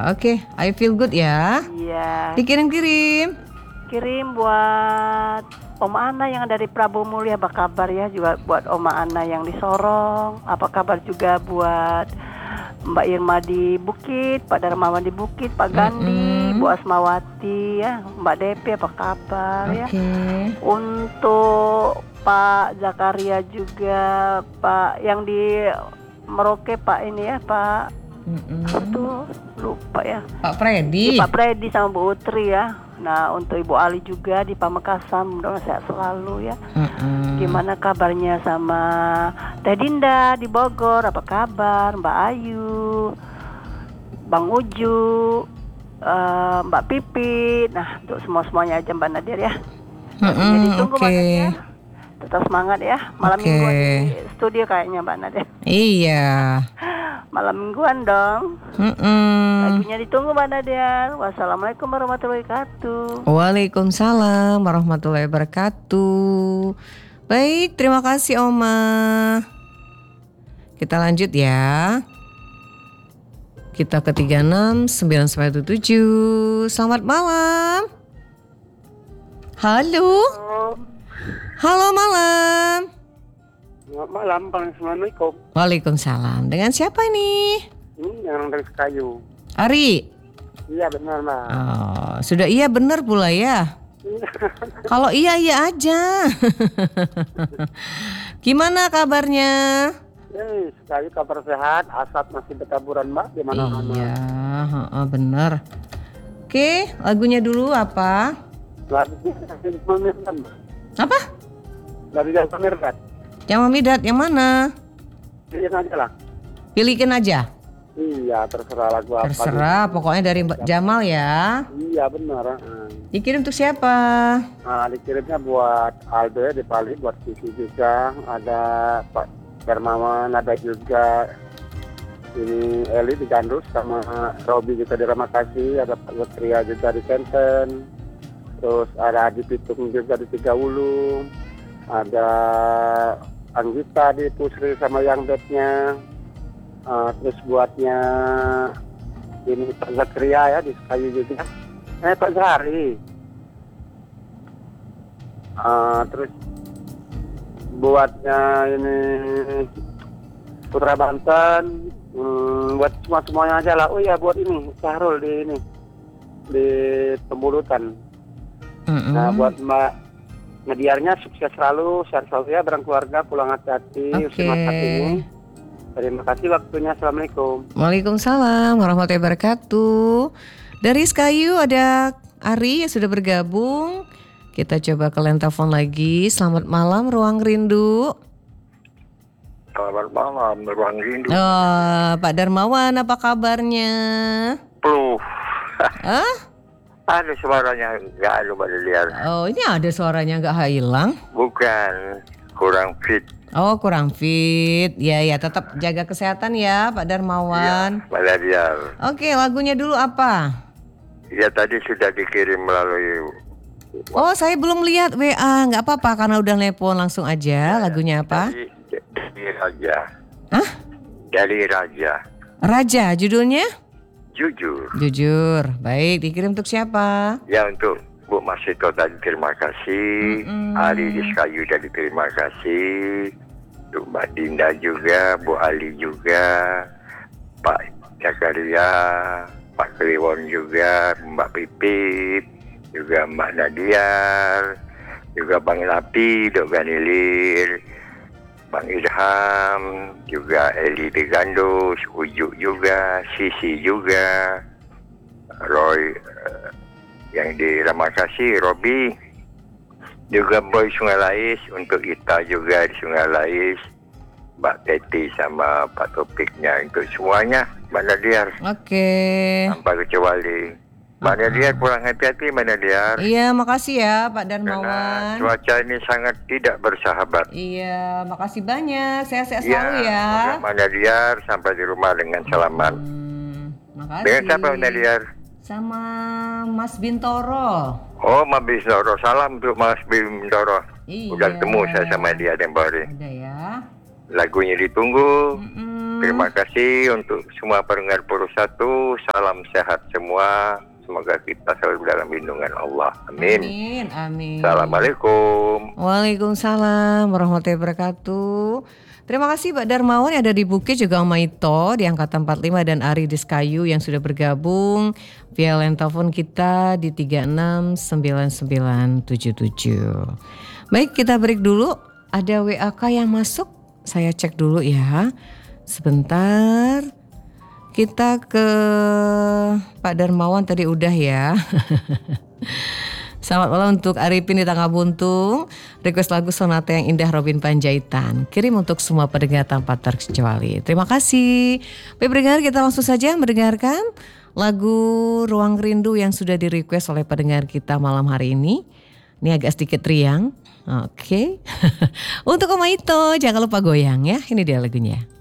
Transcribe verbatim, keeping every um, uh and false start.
Oke, I feel good ya. Iya. Dikirim-kirim. Kirim buat Oma Ana yang dari Prabu Mulya, apa kabar ya? Juga buat Oma Ana yang di Sorong. Apa kabar juga buat Mbak Irma di Bukit, Pak Darmawan di Bukit, Pak Gandhi, Mm-mm. Bu Asmawati ya, Mbak Depi apa kabar ya? Oke. Untuk Pak Zakaria juga, Pak yang di Merauke, Pak ini ya, Pak Mm-mm. apa tuh lupa ya. Pak Freddy. Pak Freddy sama Bu Utri ya. Nah untuk Ibu Ali juga di Pamekasan, mudah-mudahan sehat selalu ya. Mm-mm. Gimana kabarnya sama Teh Dinda di Bogor, apa kabar Mbak Ayu, Bang Uju, uh, Mbak Pipi. Nah untuk semua-semuanya aja Mbak Nadir ya. Mm-mm, Jadi tunggu oke. Mbak Nadir, tetap semangat ya. Malam Oke. mingguan di studio kayaknya Mbak Nadir. Iya. Malam mingguan dong. Mm-mm. Lagunya ditunggu Mbak Nadia. Wassalamualaikum warahmatullahi wabarakatuh. Waalaikumsalam warahmatullahi wabarakatuh. Baik, terima kasih Oma. Kita lanjut ya. Kita ke tiga enam sembilan satu tujuh. Selamat malam. Halo. Halo malam. Selamat malam, Assalamualaikum. Waalaikumsalam. Dengan siapa ini? Ini yang dari Sekayu. Ari. Iya benar Mbak. Oh, sudah iya benar pula ya. Kalau iya iya aja. Gimana kabarnya? Eh, Sekayu kabar sehat, asap masih bertaburan Mbak. Gimana Mbak? Iya, heeh, benar. Oke, lagunya dulu apa? Lagu dari Pemirkat, Mbak. Apa? Dari Jalan Pemirkat. Yang Midat yang mana? Pilih aja lah. Pilihkan aja. Iya, terserah lagu apa. Terserah, pokoknya dari Mbak Jamal ya. Iya benar. heeh. Dikirim untuk siapa? Nah, dikirimnya buat Aldo di Bali, buat Sisi juga. Ada Pak Darmawan, ada juga ini Eli di Gandus, sama Robi juga di Ramakasi, ada Pak Lutria juga di Kenten. Terus ada Adi Pitung juga di Tiga Ulu. Ada Anggita di Pusri sama yang bednya. Uh, terus buatnya ini Pak Zakaria ya di Sekayu juga. Eh Pak Zahari. Uh, terus buatnya ini Putra Banten. Hmm, buat semua semuanya aja lah. Oh iya buat ini Syahrul di ini di Pembulutan. Mm-mm. Nah buat Mbak Ngediarnya sukses selalu, sehat selalu ya, bareng keluarga, pulang hati-hati, Oke. usia masa ini. Terima kasih waktunya, Assalamualaikum. Waalaikumsalam warahmatullahi wabarakatuh. Dari Sekayu ada Ari yang sudah bergabung. Kita coba ke line telepon lagi. Selamat malam Ruang Rindu. Selamat malam, Ruang Rindu. Oh, Pak Darmawan apa kabarnya? Pluh. Hah? Ada suaranya nggak ada Mbak Liar. Oh, ini ada suaranya nggak hilang? Bukan, kurang fit. Oh, kurang fit. Ya, ya, tetap jaga kesehatan ya, Pak Darmawan. Ya, Mbak Liar. Oke, lagunya dulu apa? Ya tadi sudah dikirim melalui. Oh, saya belum lihat W A. Nggak apa-apa karena udah nelpon langsung aja. Lagunya apa? Dari, dari Raja. Hah? Dari Raja. Raja, judulnya? Jujur. Jujur. Baik, dikirim untuk siapa? Ya untuk Bu Masito tadi terima kasih. Mm-mm. Ari di Sekayu tadi terima kasih. Untuk Mbak Dinda juga, Bu Ali juga, Pak Zakaria, Pak Kliwon juga, Mbak Pipit, juga Mbak Nadiar, juga Bang Lapi, Dok Ganilir, Bang Irham, juga Eli di Gandus, Ujuk juga, Sisi juga, Roy eh, yang di Ramakasi, Robi, juga Boy Sungai Lais, untuk Ita juga di Sungai Lais, Mbak Teti sama Pak Topiknya, untuk semuanya, Mbak Nadiar, Oke. tanpa kecuali. Mbak Nadiar pulang hati-hati Mbak Nadiar. Iya, makasih ya Pak Karena Darmawan. cuaca ini sangat tidak bersahabat. Iya, makasih banyak. Sehat-sehat Ya, selalu ya. semoga Mbak Nadiar sampai di rumah dengan selamat. Hmm, makasih. Dengan siapa Mbak Nadiar? Sama Mas Bintoro. Oh, Mas Bintoro. Salam untuk Mas Bintoro. Iya. Udah ketemu saya sama dia Dembari. Ada ya. Lagunya ditunggu. Mm-mm. Terima kasih untuk semua pendengar Puru Satu. Salam sehat semua. Semoga kita selalu dalam lindungan Allah. Amin. Amin, amin. Assalamualaikum. Waalaikumsalam warahmatullahi wabarakatuh. Terima kasih Pak Darmawan yang ada di Bukit, juga Om Maito di angkatan empat puluh lima dan Ari di Sekayu yang sudah bergabung via line telepon kita di tiga enam sembilan sembilan tujuh tujuh. Baik, kita break dulu. Ada W A K yang masuk. Saya cek dulu ya. Sebentar. Kita ke Pak Darmawan tadi udah ya. Selamat malam untuk Arifin di Tangga Buntung. Request lagu Sonata yang Indah Robin Panjaitan. Kirim untuk semua pendengar tanpa terkecuali. Terima kasih. Baik pendengar, kita langsung saja mendengarkan lagu Ruang Rindu yang sudah di request oleh pendengar kita malam hari ini. Ini agak sedikit riang. Oke. Untuk Om Maito, jangan lupa goyang ya. Ini dia lagunya.